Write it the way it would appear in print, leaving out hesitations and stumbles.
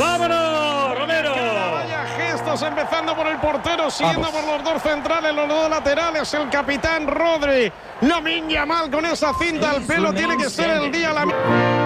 ¡Vámonos, Romero! Vaya gestos, empezando por el portero, siguiendo por los dos centrales, los dos laterales, el capitán Rodri. Lamine Yamal con esa cinta al pelo, tiene que ser el día.